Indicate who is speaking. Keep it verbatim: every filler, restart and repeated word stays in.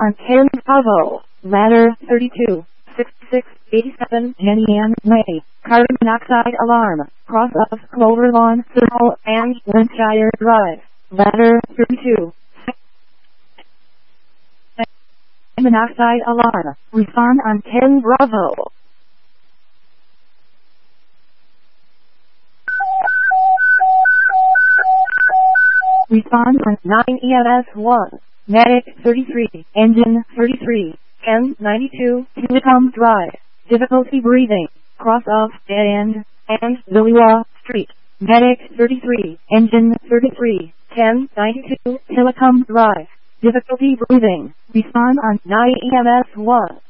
Speaker 1: on ten Bravo, ladder thirty-two, sixty-six eighty-seven Jenny Ann Way, carbon monoxide alarm, cross of Clover Lawn Circle and Linshire Drive, ladder thirty-two. Monoxide alarm, respond on ten Bravo. Respond on nine E M S one, Medic thirty-three, Engine thirty-three, ten ninety-two, Telecom Drive, difficulty breathing, cross of Dead End, and Liliwa Street, Medic thirty-three, Engine thirty-three, ten ninety-two, Telecom Drive, difficulty breathing, respond on nine E M S one.